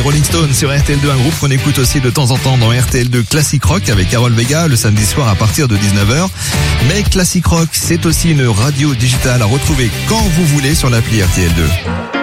Rolling Stones sur RTL2, un groupe qu'on écoute aussi de temps en temps dans RTL2 Classic Rock avec Carole Vega le samedi soir à partir de 19h. Mais Classic Rock, c'est aussi une radio digitale à retrouver quand vous voulez sur l'appli RTL2.